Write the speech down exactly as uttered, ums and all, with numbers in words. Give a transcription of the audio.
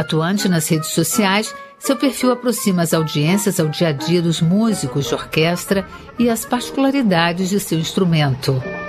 Atuante nas redes sociais, seu perfil aproxima as audiências ao dia a dia dos músicos de orquestra e às particularidades de seu instrumento.